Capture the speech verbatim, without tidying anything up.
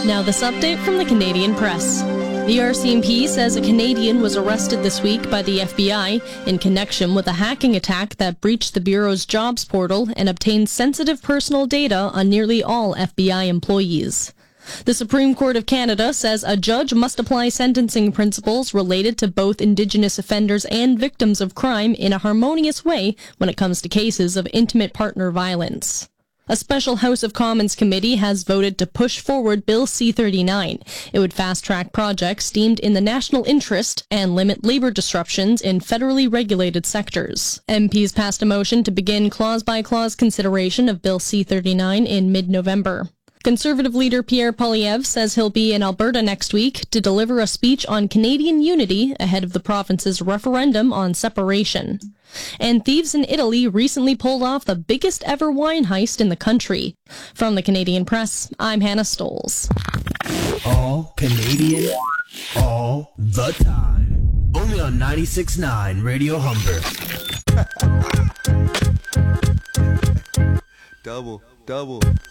Now this update from the Canadian Press. The R C M P says a Canadian was arrested this week by the F B I in connection with a hacking attack that breached the Bureau's jobs portal and obtained sensitive personal data on nearly all F B I employees. The Supreme Court of Canada says a judge must apply sentencing principles related to both Indigenous offenders and victims of crime in a harmonious way when it comes to cases of intimate partner violence. A special House of Commons committee has voted to push forward Bill C thirty-nine. It would fast-track projects deemed in the national interest and limit labor disruptions in federally regulated sectors. M Ps passed a motion to begin clause-by-clause consideration of Bill C thirty-nine in mid-November. Conservative leader Pierre Poilievre says he'll be in Alberta next week to deliver a speech on Canadian unity ahead of the province's referendum on separation. And thieves in Italy recently pulled off the biggest ever wine heist in the country. From the Canadian Press, I'm Hannah Stoles. All Canadian, all the time. Only on ninety-six point nine Radio Humber. Double, double.